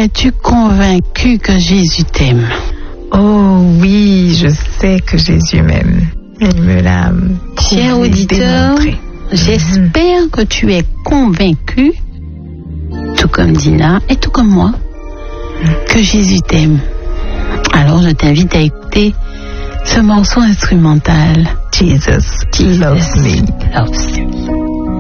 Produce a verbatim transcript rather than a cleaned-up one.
es-tu convaincu que Jésus t'aime? Oh oui, je sais que Jésus m'aime. Il me l'a Cher auditeur, j'espère mmh. que tu es convaincu, tout comme Dina et tout comme moi, que Jésus t'aime. Alors je t'invite à écouter ce morceau instrumental. Jesus, Jesus loves me. Loves me.